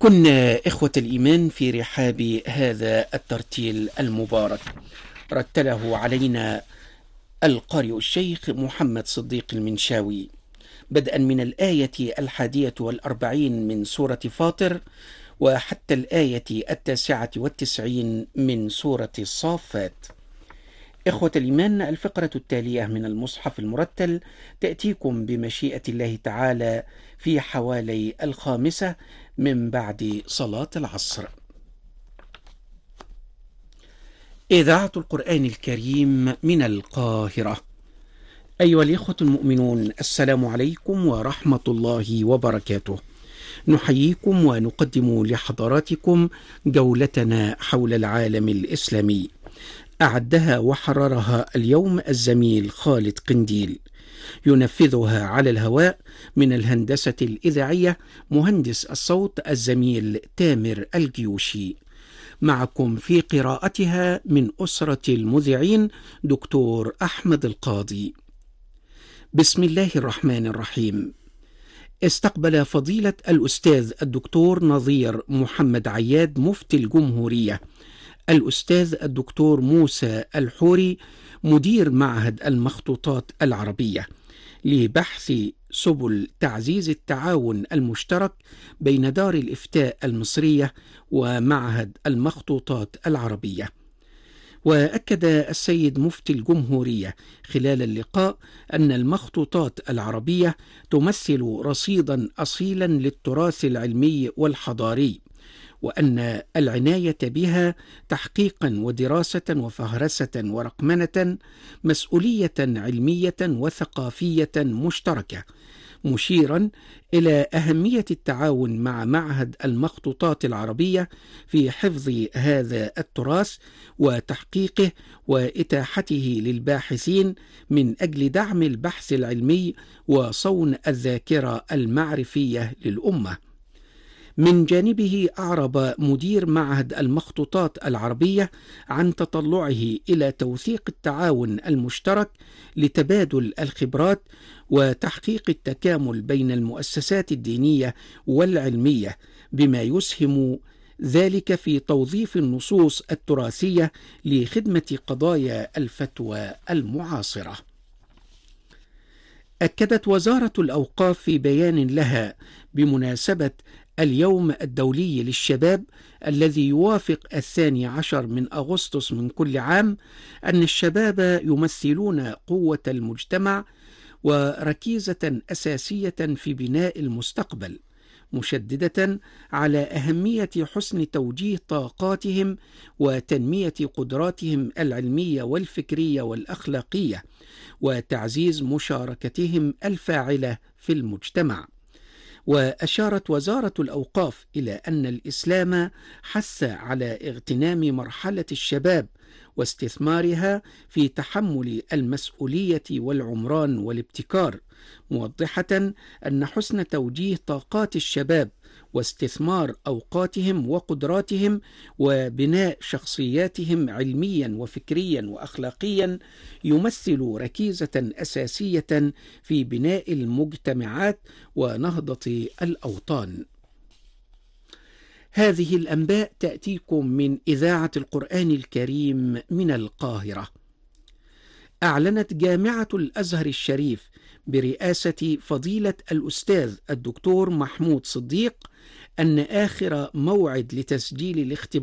كنا إخوة الإيمان في رحاب هذا الترتيل المبارك، رتله علينا القارئ الشيخ محمد صديق المنشاوي، بدءا من الآية 41 من سورة فاطر وحتى الآية 99 من سورة الصافات. إخوة الإيمان، الفقرة التالية من المصحف المرتل تأتيكم بمشيئة الله تعالى في حوالي 5 من بعد صلاة العصر. إذاعة القرآن الكريم من القاهرة. أيها الإخوة المؤمنون، السلام عليكم ورحمة الله وبركاته. نحييكم ونقدم لحضراتكم جولتنا حول العالم الإسلامي، أعدها وحررها اليوم الزميل خالد قنديل، ينفذها على الهواء من الهندسة الإذاعية مهندس الصوت الزميل تامر الجيوشي. معكم في قراءتها من أسرة المذيعين دكتور أحمد القاضي. بسم الله الرحمن الرحيم. استقبل فضيلة الأستاذ الدكتور نظير محمد عياد مفتي الجمهورية الأستاذ الدكتور موسى الحوري مدير معهد المخطوطات العربية لبحث سبل تعزيز التعاون المشترك بين دار الإفتاء المصرية ومعهد المخطوطات العربية. وأكد السيد مفتي الجمهورية خلال اللقاء أن المخطوطات العربية تمثل رصيدا أصيلا للتراث العلمي والحضاري، وأن العناية بها تحقيقا ودراسة وفهرسة ورقمنة مسؤولية علمية وثقافية مشتركة، مشيرا إلى أهمية التعاون مع معهد المخطوطات العربية في حفظ هذا التراث وتحقيقه وإتاحته للباحثين من أجل دعم البحث العلمي وصون الذاكرة المعرفية للأمة. من جانبه أعرب مدير معهد المخطوطات العربية عن تطلعه إلى توثيق التعاون المشترك لتبادل الخبرات وتحقيق التكامل بين المؤسسات الدينية والعلمية، بما يسهم ذلك في توظيف النصوص التراثية لخدمة قضايا الفتوى المعاصرة. أكدت وزارة الأوقاف في بيان لها بمناسبة اليوم الدولي للشباب الذي يوافق 12 من أغسطس من كل عام أن الشباب يمثلون قوة المجتمع وركيزة أساسية في بناء المستقبل، مشددة على أهمية حسن توجيه طاقاتهم وتنمية قدراتهم العلمية والفكرية والأخلاقية وتعزيز مشاركتهم الفاعلة في المجتمع. وأشارت وزارة الأوقاف إلى أن الإسلام حث على اغتنام مرحلة الشباب واستثمارها في تحمل المسؤولية والعمران والابتكار، موضحة أن حسن توجيه طاقات الشباب واستثمار أوقاتهم وقدراتهم وبناء شخصياتهم علميا وفكريا وأخلاقيا يمثل ركيزة أساسية في بناء المجتمعات ونهضة الأوطان. هذه الأنباء تأتيكم من إذاعة القرآن الكريم من القاهرة. أعلنت جامعة الأزهر الشريف برئاسة فضيلة الأستاذ الدكتور محمود صديق أن آخر موعد لتسجيل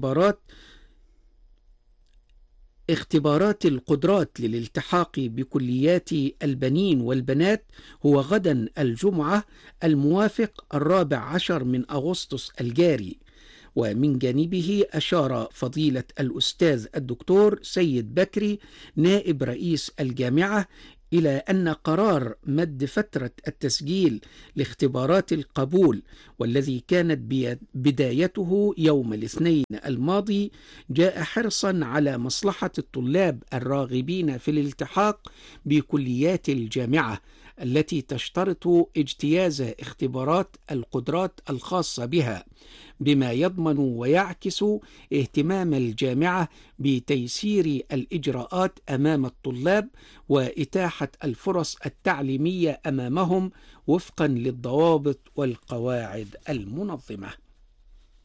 اختبارات القدرات للالتحاق بكليات البنين والبنات هو غدا الجمعة الموافق 14 من أغسطس الجاري. ومن جانبه أشار فضيلة الأستاذ الدكتور سيد بكري نائب رئيس الجامعة إلى أن قرار مد فترة التسجيل لاختبارات القبول والذي كانت بدايته يوم الاثنين الماضي جاء حرصا على مصلحة الطلاب الراغبين في الالتحاق بكليات الجامعة التي تشترط اجتياز اختبارات القدرات الخاصة بها، بما يضمن ويعكس اهتمام الجامعة بتيسير الإجراءات أمام الطلاب وإتاحة الفرص التعليمية أمامهم وفقا للضوابط والقواعد المنظمة.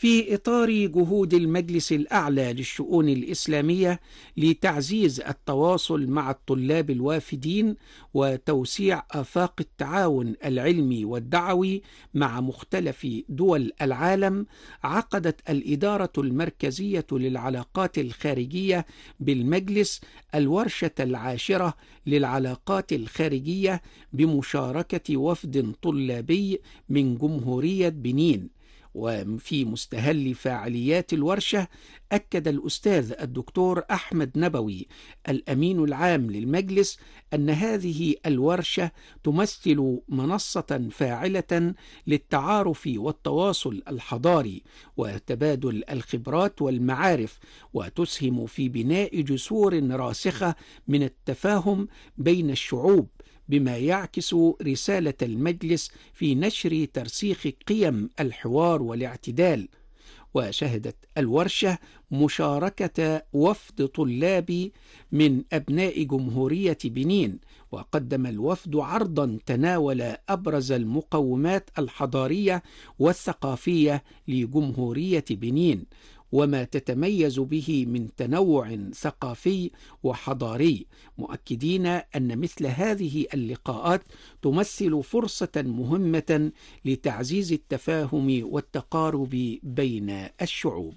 في إطار جهود المجلس الأعلى للشؤون الإسلامية لتعزيز التواصل مع الطلاب الوافدين وتوسيع آفاق التعاون العلمي والدعوي مع مختلف دول العالم، عقدت الإدارة المركزية للعلاقات الخارجية بالمجلس الورشة العاشرة للعلاقات الخارجية بمشاركة وفد طلابي من جمهورية بنين. وفي مستهل فعاليات الورشة، أكد الأستاذ الدكتور أحمد نبوي الأمين العام للمجلس أن هذه الورشة تمثل منصة فاعلة للتعارف والتواصل الحضاري وتبادل الخبرات والمعارف، وتسهم في بناء جسور راسخة من التفاهم بين الشعوب، بما يعكس رسالة المجلس في نشر ترسيخ قيم الحوار والاعتدال. وشهدت الورشة مشاركة وفد طلاب من أبناء جمهورية بنين، وقدم الوفد عرضا تناول أبرز المقومات الحضارية والثقافية لجمهورية بنين وما تتميز به من تنوع ثقافي وحضاري، مؤكدين أن مثل هذه اللقاءات تمثل فرصة مهمة لتعزيز التفاهم والتقارب بين الشعوب.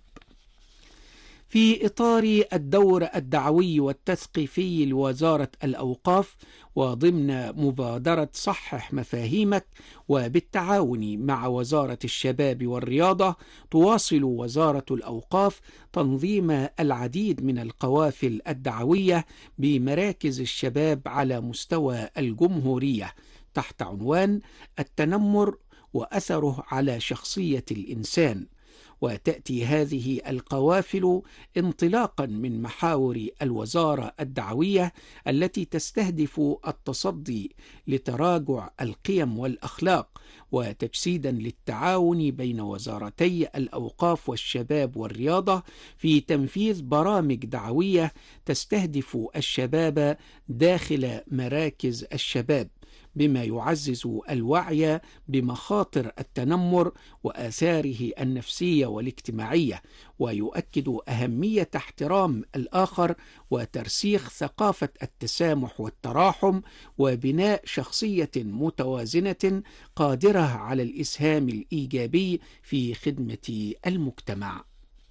في إطار الدور الدعوي والتثقيفي لوزارة الأوقاف وضمن مبادرة صحح مفاهيمك، وبالتعاون مع وزارة الشباب والرياضة، تواصل وزارة الأوقاف تنظيم العديد من القوافل الدعوية بمراكز الشباب على مستوى الجمهورية تحت عنوان التنمر وأثره على شخصية الإنسان. وتأتي هذه القوافل انطلاقا من محاور الوزارة الدعوية التي تستهدف التصدي لتراجع القيم والأخلاق، وتجسيدا للتعاون بين وزارتي الأوقاف والشباب والرياضة في تنفيذ برامج دعوية تستهدف الشباب داخل مراكز الشباب، بما يعزز الوعي بمخاطر التنمر وآثاره النفسية والاجتماعية، ويؤكد أهمية احترام الآخر وترسيخ ثقافة التسامح والتراحم وبناء شخصية متوازنة قادرة على الإسهام الإيجابي في خدمة المجتمع.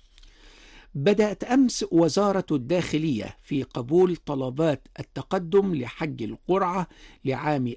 بدأت أمس وزارة الداخلية في قبول طلبات التقدم لحج القرعة لعام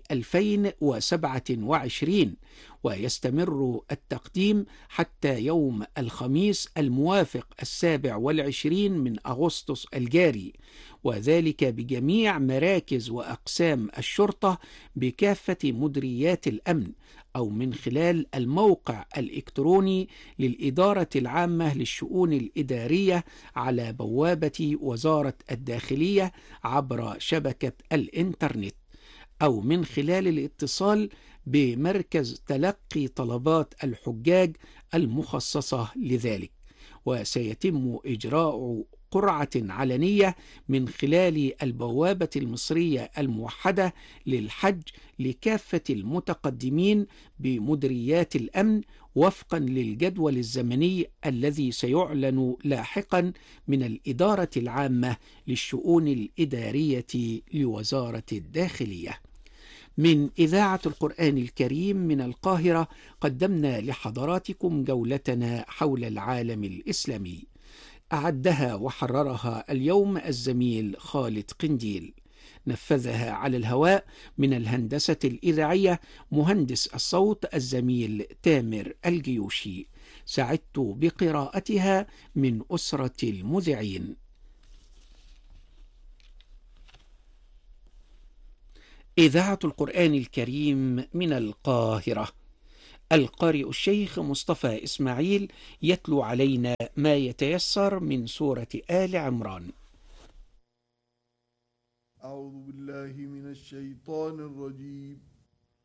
2027، ويستمر التقديم حتى يوم الخميس الموافق 27 من أغسطس الجاري، وذلك بجميع مراكز وأقسام الشرطة بكافة مديريات الأمن، أو من خلال الموقع الإلكتروني للإدارة العامة للشؤون الإدارية على بوابة وزارة الداخلية عبر شبكة الإنترنت، أو من خلال الاتصال بمركز تلقي طلبات الحجاج المخصصة لذلك. وسيتم إجراء قرعة علنية من خلال البوابة المصرية الموحدة للحج لكافة المتقدمين بمديريات الأمن وفقا للجدول الزمني الذي سيعلن لاحقا من الإدارة العامة للشؤون الإدارية لوزارة الداخلية. من إذاعة القرآن الكريم من القاهرة قدمنا لحضراتكم جولتنا حول العالم الإسلامي، أعدها وحررها اليوم الزميل خالد قنديل، نفذها على الهواء من الهندسة الإذاعية مهندس الصوت الزميل تامر الجيوشي، سعدت بقراءتها من أسرة المذيعين. إذاعة القرآن الكريم من القاهرة، القارئ الشيخ مصطفى إسماعيل يتلو علينا ما يتيسر من سورة آل عمران. أعوذ بالله من الشيطان الرجيم.